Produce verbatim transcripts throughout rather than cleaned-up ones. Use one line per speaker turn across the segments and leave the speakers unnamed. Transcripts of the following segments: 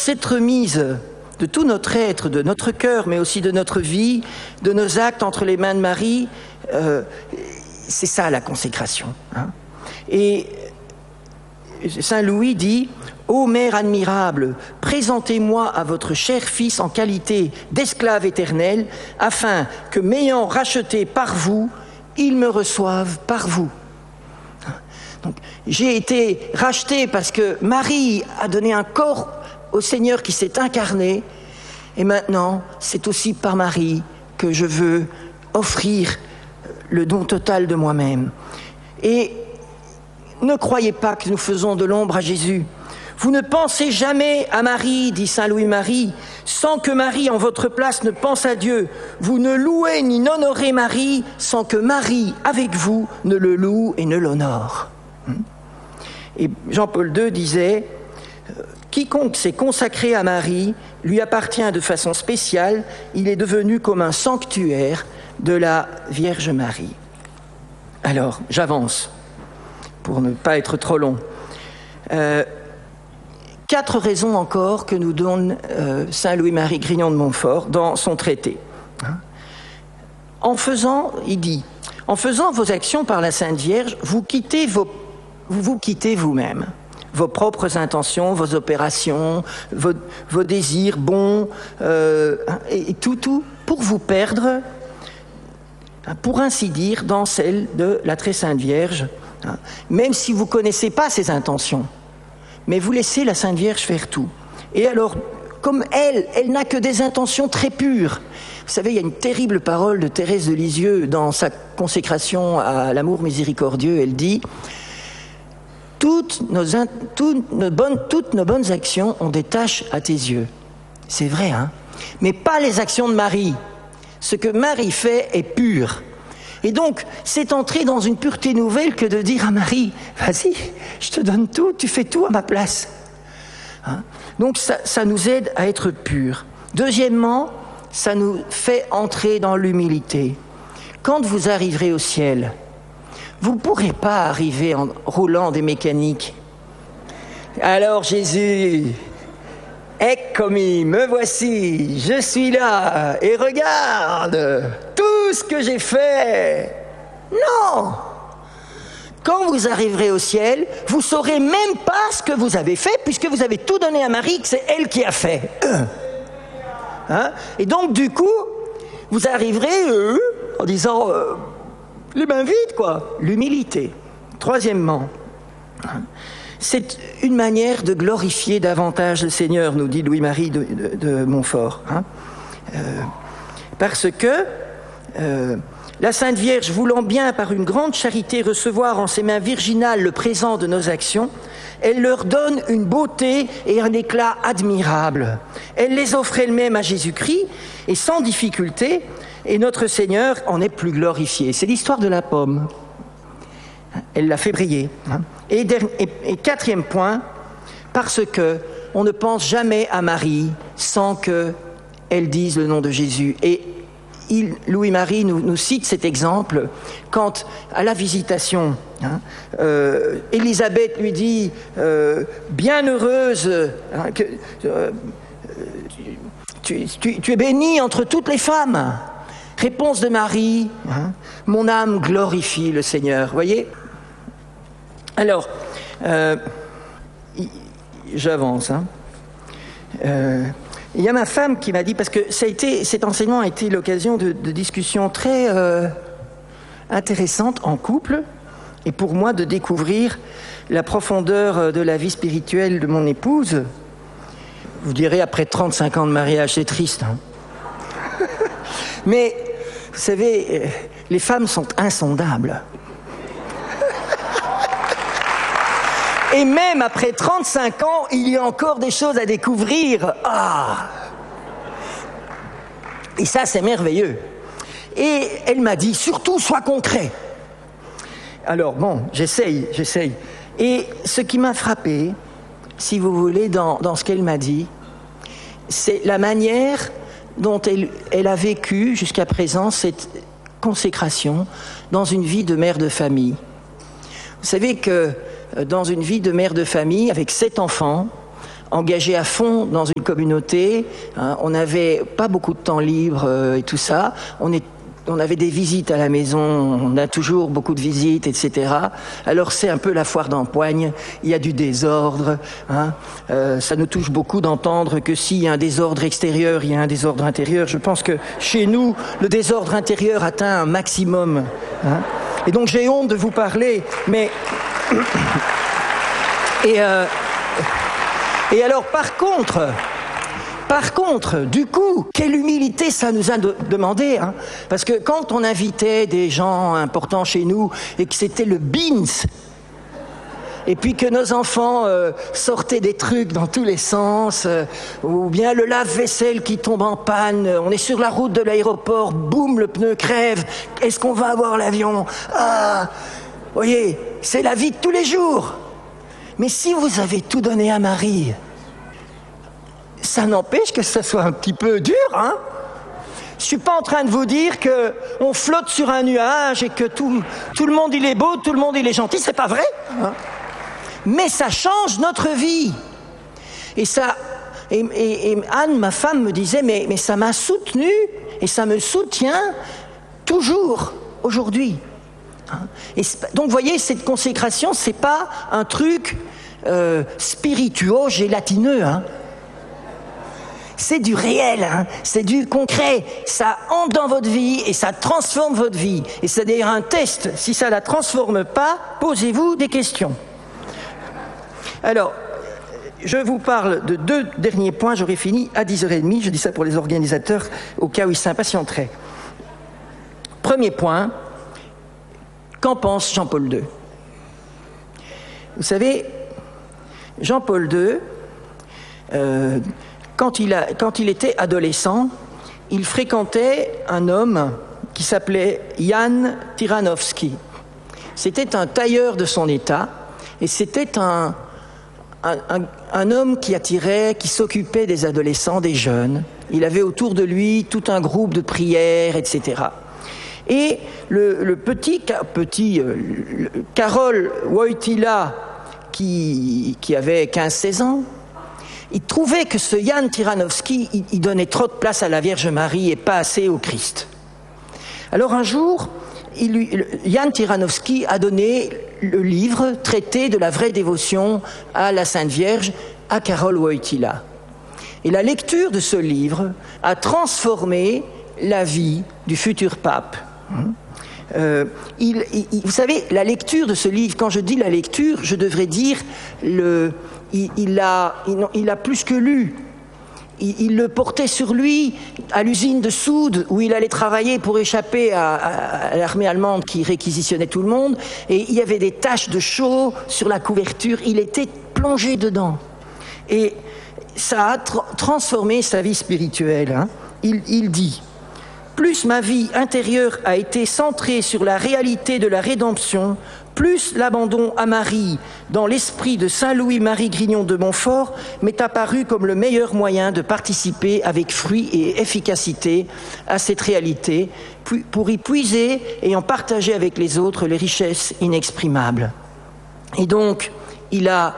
cette remise de tout notre être, de notre cœur, mais aussi de notre vie, de nos actes entre les mains de Marie, euh, c'est ça la consécration. Hein. Et Saint Louis dit « Ô Mère admirable, présentez-moi à votre cher Fils en qualité d'esclave éternel, afin que, m'ayant racheté par vous, il me reçoive par vous. » Donc, j'ai été racheté parce que Marie a donné un corps au Seigneur qui s'est incarné, et maintenant, c'est aussi par Marie que je veux offrir le don total de moi-même. Et ne croyez pas que nous faisons de l'ombre à Jésus. Vous ne pensez jamais à Marie, dit Saint Louis-Marie, sans que Marie, en votre place, ne pense à Dieu. Vous ne louez ni n'honorez Marie sans que Marie, avec vous, ne le loue et ne l'honore. Et Jean-Paul deux disait « Quiconque s'est consacré à Marie lui appartient de façon spéciale, il est devenu comme un sanctuaire de la Vierge Marie. » Alors, j'avance, pour ne pas être trop long. Euh, quatre raisons encore que nous donne euh, Saint Louis-Marie Grignon de Montfort dans son traité. En faisant, il dit, en faisant vos actions par la Sainte Vierge, vous quittez vos, vous, vous quittez vous-même, vos propres intentions, vos opérations, vos, vos désirs bons, euh, et, et tout, tout, pour vous perdre, pour ainsi dire, dans celle de la Très Sainte Vierge, même si vous ne connaissez pas ses intentions. Mais vous laissez la Sainte Vierge faire tout. Et alors, comme elle, elle n'a que des intentions très pures. Vous savez, il y a une terrible parole de Thérèse de Lisieux dans sa consécration à l'amour miséricordieux. Elle dit « toutes nos, toutes, nos bonnes, toutes nos bonnes actions ont des taches à tes yeux. » C'est vrai, hein? Mais pas les actions de Marie. Ce que Marie fait est pur. Et donc, c'est entrer dans une pureté nouvelle que de dire à Marie, vas-y, je te donne tout, tu fais tout à ma place. Hein? Donc, ça, ça nous aide à être purs. Deuxièmement, ça nous fait entrer dans l'humilité. Quand vous arriverez au ciel, vous ne pourrez pas arriver en roulant des mécaniques. Alors, Jésus, eccomi, me voici, je suis là, et regarde tout ce que j'ai fait. Non! Quand vous arriverez au ciel, vous ne saurez même pas ce que vous avez fait, puisque vous avez tout donné à Marie, que c'est elle qui a fait. Hein? Et donc, du coup, vous arriverez euh, en disant euh, les mains vides, quoi. L'humilité. Troisièmement, c'est une manière de glorifier davantage le Seigneur, nous dit Louis-Marie de, de, de Montfort. Hein? Euh, parce que euh, la Sainte Vierge, voulant bien par une grande charité recevoir en ses mains virginales le présent de nos actions, elle leur donne une beauté et un éclat admirables. Elle les offre elle-même à Jésus-Christ, et sans difficulté, et notre Seigneur en est plus glorifié. C'est l'histoire de la pomme. Elle l'a fait briller. Hein? Et, dernier, et, et quatrième point, parce que on ne pense jamais à Marie sans qu'elle dise le nom de Jésus. Et il, Louis-Marie nous, nous cite cet exemple quand, à la visitation, hein, euh, Élisabeth lui dit euh, « Bienheureuse, hein, que, euh, tu, tu, tu es bénie entre toutes les femmes. » Réponse de Marie, hein, « Mon âme glorifie le Seigneur. » Vous voyez ? Alors, euh, j'avance. Hein. Euh, il y a ma femme qui m'a dit, parce que ça a été, cet enseignement a été l'occasion de, de discussions très euh, intéressantes en couple, et pour moi de découvrir la profondeur de la vie spirituelle de mon épouse. Vous direz, après trente-cinq ans de mariage, c'est triste. Hein. Mais, vous savez, les femmes sont insondables. Et même après trente-cinq ans, il y a encore des choses à découvrir. Ah! Et ça, c'est merveilleux. Et elle m'a dit, surtout, sois concret. Alors, bon, j'essaye, j'essaye. Et ce qui m'a frappé, si vous voulez, dans, dans ce qu'elle m'a dit, c'est la manière dont elle, elle a vécu jusqu'à présent cette consécration dans une vie de mère de famille. Vous savez que dans une vie de mère de famille, avec sept enfants, engagé à fond dans une communauté. Hein, on n'avait pas beaucoup de temps libre euh, et tout ça. On est On avait des visites à la maison, on a toujours beaucoup de visites, et cetera. Alors c'est un peu la foire d'empoigne, il y a du désordre. Hein. Euh, ça nous touche beaucoup d'entendre que s'il y a un désordre extérieur, il y a un désordre intérieur. Je pense que chez nous, le désordre intérieur atteint un maximum. Hein. Et donc j'ai honte de vous parler, mais... Et, euh... Et alors par contre... Par contre, du coup, quelle humilité ça nous a de- demandé, hein, parce que quand on invitait des gens importants chez nous et que c'était le beans, et puis que nos enfants euh, sortaient des trucs dans tous les sens, euh, ou bien le lave-vaisselle qui tombe en panne, on est sur la route de l'aéroport, boum, le pneu crève, est-ce qu'on va avoir l'avion? Ah, vous voyez, c'est la vie de tous les jours. Mais si vous avez tout donné à Marie, ça n'empêche que ça soit un petit peu dur, hein. Je suis pas en train de vous dire qu'on flotte sur un nuage et que tout, tout le monde il est beau, tout le monde il est gentil, c'est pas vrai, hein. Mais ça change notre vie. Et ça, et, et, et Anne, ma femme, me disait, mais, mais ça m'a soutenu et ça me soutient toujours aujourd'hui. Hein. Et donc, vous voyez, cette consécration, c'est pas un truc euh, spirituo-gélatineux, hein. C'est du réel, hein, c'est du concret. Ça entre dans votre vie et ça transforme votre vie. Et c'est d'ailleurs un test. Si ça ne la transforme pas, posez-vous des questions. Alors, je vous parle de deux derniers points. J'aurai fini à dix heures trente. Je dis ça pour les organisateurs au cas où ils s'impatienteraient. Premier point, qu'en pense Jean-Paul deux? Vous savez, Jean-Paul deux... Euh, Quand il, a, quand il était adolescent, il fréquentait un homme qui s'appelait Jan Tyranowski. C'était un tailleur de son état et c'était un, un, un, un homme qui attirait, qui s'occupait des adolescents, des jeunes. Il avait autour de lui tout un groupe de prières, et cetera. Et le, le petit, petit euh, le, Karol Wojtyła, qui, qui avait quinze seize ans, il trouvait que ce Jan Tyranowski, il, il donnait trop de place à la Vierge Marie et pas assez au Christ. Alors un jour, il lui, Jan Tyranowski a donné le livre traité de la vraie dévotion à la Sainte Vierge à Karol Wojtyła. Et la lecture de ce livre a transformé la vie du futur pape. Euh, il, il, vous savez, la lecture de ce livre, quand je dis la lecture, je devrais dire le... Il, il, a, il, il a plus que lu. Il, il le portait sur lui à l'usine de soude où il allait travailler pour échapper à, à, à l'armée allemande qui réquisitionnait tout le monde. Et il y avait des taches de chaux sur la couverture. Il était plongé dedans. Et ça a tra- transformé sa vie spirituelle. Hein. Il, il dit... Plus ma vie intérieure a été centrée sur la réalité de la rédemption, plus l'abandon à Marie dans l'esprit de Saint Louis-Marie Grignon de Montfort m'est apparu comme le meilleur moyen de participer avec fruit et efficacité à cette réalité, pour y puiser et en partager avec les autres les richesses inexprimables. Et donc, il a,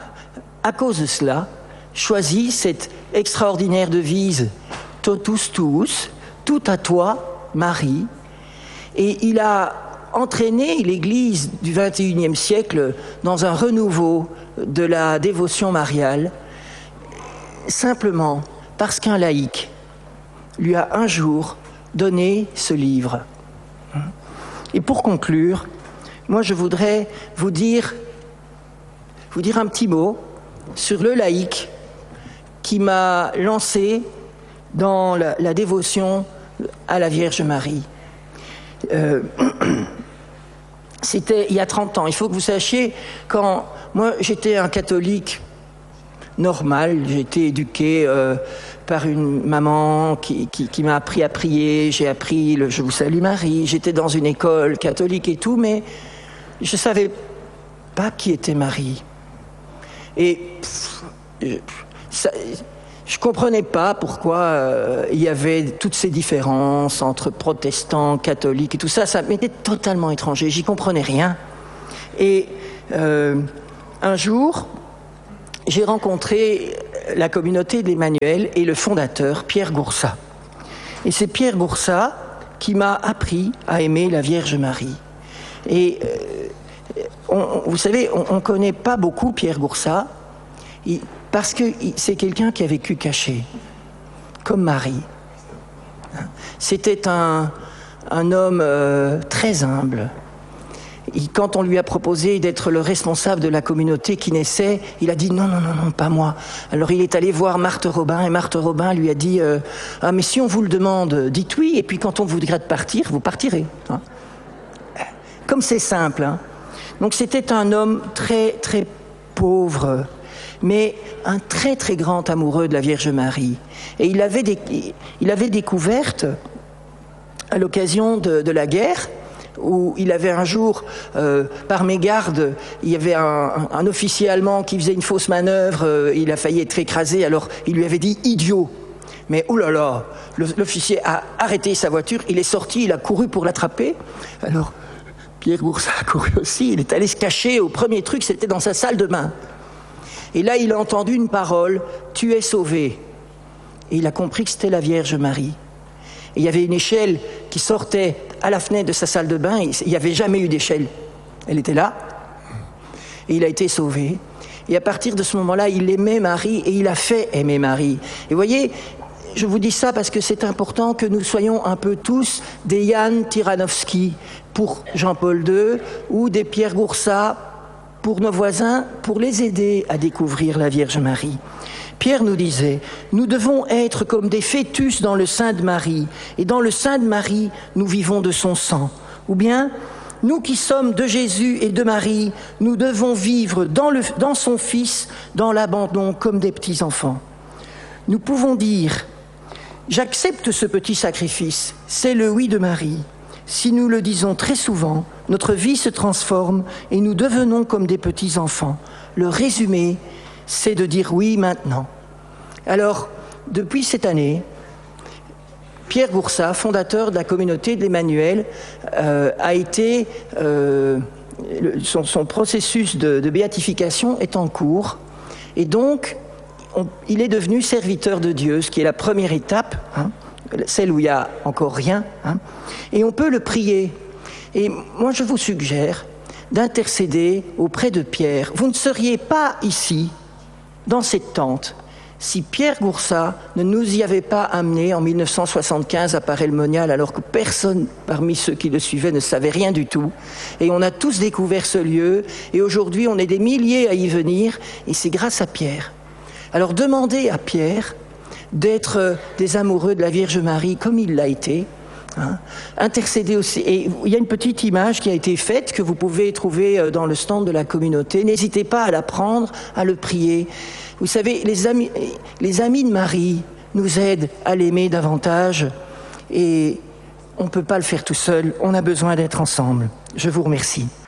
à cause de cela, choisi cette extraordinaire devise « Totus tuus », tout à toi, Marie, et il a entraîné l'Église du vingt et unième siècle dans un renouveau de la dévotion mariale, simplement parce qu'un laïc lui a un jour donné ce livre. Et pour conclure, moi je voudrais vous dire, vous dire un petit mot sur le laïc qui m'a lancé dans la, la dévotion à la Vierge Marie. Euh, c'était il y a trente ans. Il faut que vous sachiez, quand moi j'étais un catholique normal, j'ai été éduqué euh, par une maman qui, qui, qui m'a appris à prier, j'ai appris le Je vous salue Marie, j'étais dans une école catholique et tout, mais je ne savais pas qui était Marie. Et pff, ça, je ne comprenais pas pourquoi euh, il y avait toutes ces différences entre protestants, catholiques et tout ça. Ça m'était totalement étranger. J'y comprenais rien. Et euh, un jour, j'ai rencontré la communauté de l'Emmanuel et le fondateur, Pierre Goursat. Et c'est Pierre Goursat qui m'a appris à aimer la Vierge Marie. Et euh, on, vous savez, on ne connaît pas beaucoup Pierre Goursat il, parce que il, c'est quelqu'un qui a vécu caché, comme Marie. C'était un, un homme euh, très humble. Et quand on lui a proposé d'être le responsable de la communauté qui naissait, il a dit non, non, non, non, pas moi. Alors il est allé voir Marthe Robin et Marthe Robin lui a dit euh, ah mais si on vous le demande, dites oui et puis quand on vous voudra de partir, vous partirez. Hein. Comme c'est simple. Hein. Donc c'était un homme très très pauvre, mais un très très grand amoureux de la Vierge Marie. Et il avait, des, il avait découverte à l'occasion de, de la guerre, où il avait un jour, euh, par mégarde, il y avait un, un, un officier allemand qui faisait une fausse manœuvre, euh, il a failli être écrasé, alors il lui avait dit « idiot ». Mais oh là là, l'officier a arrêté sa voiture, il est sorti, il a couru pour l'attraper. Alors Pierre Goursat a couru aussi, il est allé se cacher au premier truc, c'était dans sa salle de bain. Et là, il a entendu une parole « tu es sauvé ». Et il a compris que c'était la Vierge Marie. Et il y avait une échelle qui sortait à la fenêtre de sa salle de bain. Il n'y avait jamais eu d'échelle. Elle était là. Et il a été sauvé. Et à partir de ce moment-là, il aimait Marie et il a fait aimer Marie. Et vous voyez, je vous dis ça parce que c'est important que nous soyons un peu tous des Yann Tyranowski pour Jean-Paul deux ou des Pierre Goursat pour nos voisins, pour les aider à découvrir la Vierge Marie. Pierre nous disait, nous devons être comme des fœtus dans le sein de Marie, et dans le sein de Marie, nous vivons de son sang. Ou bien, nous qui sommes de Jésus et de Marie, nous devons vivre dans, le, dans son Fils, dans l'abandon, comme des petits-enfants. Nous pouvons dire, j'accepte ce petit sacrifice, c'est le oui de Marie. Si nous le disons très souvent, notre vie se transforme et nous devenons comme des petits-enfants. Le résumé, c'est de dire oui maintenant. Alors, depuis cette année, Pierre Goursat, fondateur de la communauté de l'Emmanuel, euh, a été, euh, le, son, son processus de, de béatification est en cours, et donc on, il est devenu serviteur de Dieu, ce qui est la première étape, hein, celle où il n'y a encore rien, hein, et on peut le prier. Et moi, je vous suggère d'intercéder auprès de Pierre. Vous ne seriez pas ici, dans cette tente, si Pierre Goursat ne nous y avait pas amené en mille neuf cent soixante-quinze à Paray-le-Monial, alors que personne parmi ceux qui le suivaient ne savait rien du tout. Et on a tous découvert ce lieu, et aujourd'hui on est des milliers à y venir, et c'est grâce à Pierre. Alors demandez à Pierre d'être des amoureux de la Vierge Marie comme il l'a été, hein. Intercédez aussi. Et il y a une petite image qui a été faite que vous pouvez trouver dans le stand de la communauté. N'hésitez pas à la prendre, à le prier. Vous savez, les amis, les amis de Marie nous aident à l'aimer davantage et on ne peut pas le faire tout seul. On a besoin d'être ensemble. Je vous remercie.